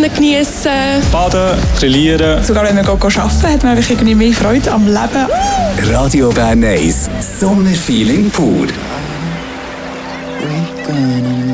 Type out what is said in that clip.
Sonne genießen. Baden, grillieren. Sogar wenn man arbeiten, hat man einfach irgendwie mehr Freude am Leben. Radio Bern 1, Sommerfeeling pur. We're gonna